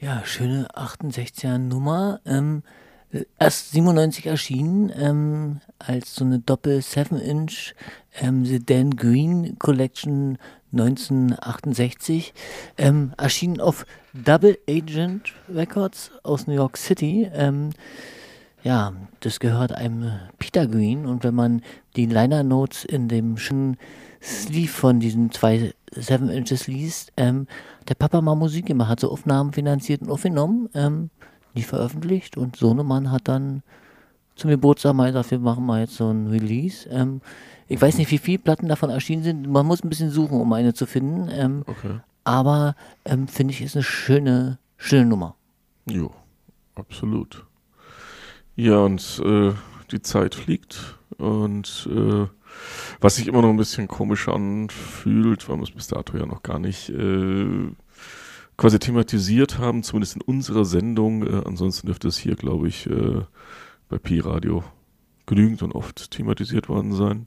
Ja, schöne 68er Nummer. Erst 97 erschienen, als so eine Doppel-7-Inch The Dan Green Collection 1968. Erschienen auf Double Agent Records aus New York City. Ja, das gehört einem Peter Green, und wenn man die Liner Notes in dem schönen Sleeve von diesen zwei 7 Inches liest, der Papa mal Musik gemacht, hat so Aufnahmen finanziert und aufgenommen, nie veröffentlicht, und Sohnemann hat dann zum Geburtstag mal gesagt, wir machen mal jetzt so ein Release. Ich weiß nicht, wie viele Platten davon erschienen sind, man muss ein bisschen suchen, um eine zu finden, Okay. aber finde ich, ist eine schöne Nummer. Jo, absolut. Ja, und die Zeit fliegt und was sich immer noch ein bisschen komisch anfühlt, weil wir es bis dato ja noch gar nicht quasi thematisiert haben, zumindest in unserer Sendung. Ansonsten dürfte es hier, glaube ich, bei Pi-Radio genügend und oft thematisiert worden sein.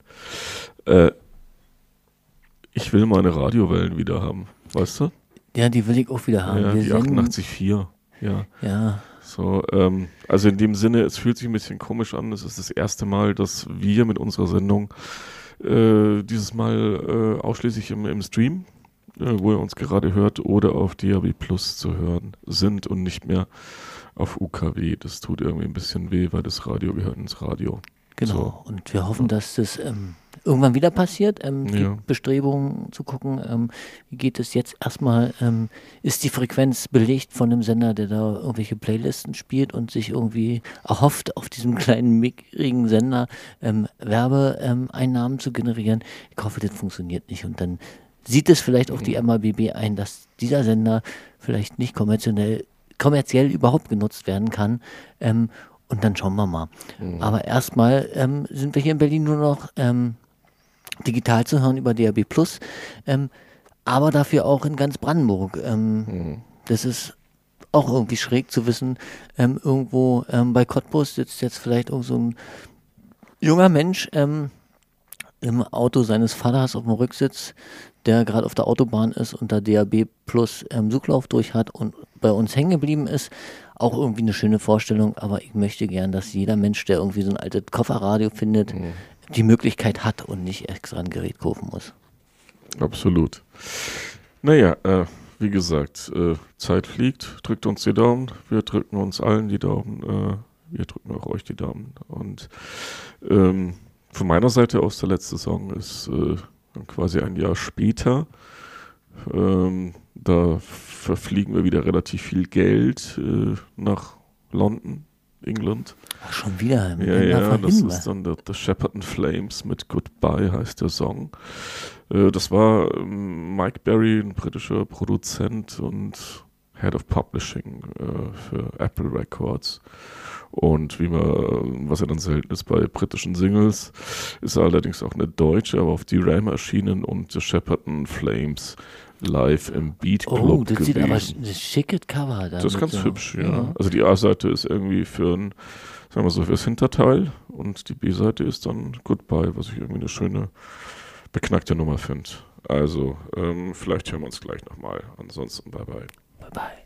Ich will meine Radiowellen wieder haben, weißt du? Ja, die will ich auch wieder haben. Ja, Wir die senden- 88.4, ja. Ja, So, also in dem Sinne, es fühlt sich ein bisschen komisch an. Es ist das erste Mal, dass wir mit unserer Sendung dieses Mal ausschließlich im Stream, wo ihr uns gerade hört, oder auf DAB Plus zu hören sind und nicht mehr auf UKW. Das tut irgendwie ein bisschen weh, weil das Radio gehört ins Radio. genau. So. Und wir hoffen, dass das irgendwann wieder passiert. Es Ja. gibt Bestrebungen zu gucken, wie geht es jetzt erstmal, ist die Frequenz belegt von einem Sender, der da irgendwelche Playlisten spielt und sich irgendwie erhofft, auf diesem kleinen, mickrigen Sender Werbeeinnahmen zu generieren. Ich hoffe, das funktioniert nicht. Und dann sieht es vielleicht auch die MABB ein, dass dieser Sender vielleicht nicht kommerziell überhaupt genutzt werden kann. Und dann schauen wir mal. Aber erstmal sind wir hier in Berlin nur noch digital zu hören über DAB+, aber dafür auch in ganz Brandenburg. Das ist auch irgendwie schräg zu wissen, irgendwo bei Cottbus sitzt jetzt vielleicht irgend so ein junger Mensch im Auto seines Vaters auf dem Rücksitz, der gerade auf der Autobahn ist und da DAB Plus Suchlauf durch hat und bei uns hängen geblieben ist. Auch irgendwie eine schöne Vorstellung, aber ich möchte gern, dass jeder Mensch, der irgendwie so ein altes Kofferradio findet, die Möglichkeit hat und nicht extra ein Gerät kaufen muss. Absolut. Naja, wie gesagt, Zeit fliegt, drückt uns die Daumen, wir drücken uns allen die Daumen, wir drücken auch euch die Daumen. Und von meiner Seite aus, der letzte Song ist quasi ein Jahr später. Da verfliegen wir wieder relativ viel Geld nach London, England. Ach, schon wieder. Ja, das ist dann The Shepperton Flames mit Goodbye heißt der Song. Das war Mike Berry, ein britischer Produzent und Head of Publishing für Apple Records. Und was ja dann selten ist bei britischen Singles, ist er allerdings auch eine deutsche, aber auf D-Ram erschienen und The Shepperton Flames live im Beat Club Oh, das gewesen. sieht aber ein schickes Cover da. Das ist ganz so. hübsch, ja. Also die A-Seite ist irgendwie sagen wir so, fürs Hinterteil und die B-Seite ist dann Goodbye, was ich irgendwie eine schöne, beknackte Nummer finde. Also, vielleicht hören wir uns gleich nochmal. Ansonsten, bye bye. Bye bye.